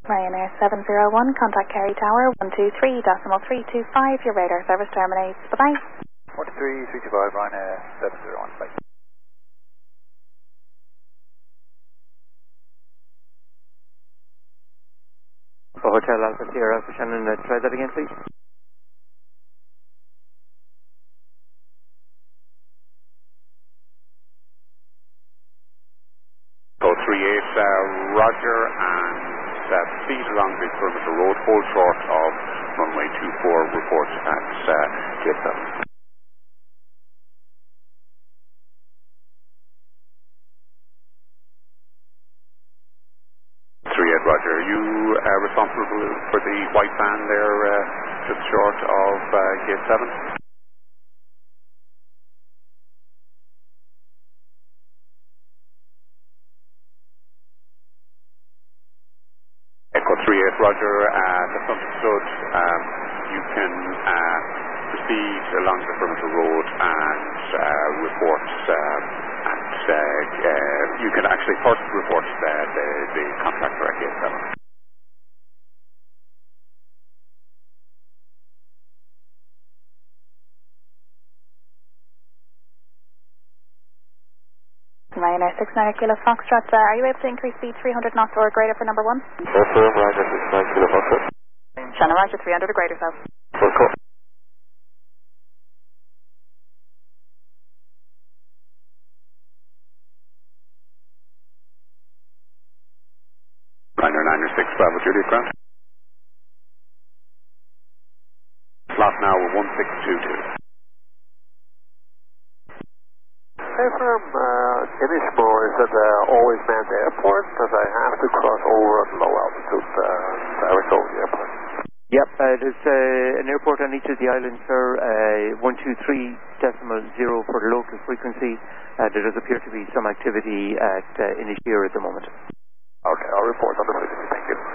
Ryanair 701, contact Kerry Tower 123.325. Your radar service terminates. Bye-bye. 123.325, Ryanair 701, bye. For Hotel Alpha Sierra Alpha Shannon, try that again, please. Go 38, Roger, and speed along the perimeter road, hold short of runway 24, report at gate 7. 38, Roger. Are you responsible for the white van there just short of gate 7? Echo 38, Roger, that's understood. You can proceed along the perimeter road and report you can actually first report the contractor at gate 7. Ryanair 69 Kilo Foxtrot, are you able to increase speed 300 knots or greater for number 1? Yes, sir, Ryanair 69 Kilo Foxtrot. Shannon Roger, 300 or greater, south. Full call. Ryanair 906, Bravo Juliet ground. Slot now 1622. Hey, firm, Inishmore is at Always Manned Airport, but I have to cross over at low altitude direct over the airport. Yep, there's an airport on each of the islands, sir. 123.0 for the local frequency. There does appear to be some activity at Inisheer at the moment. Okay, I'll report on the frequency. Thank you.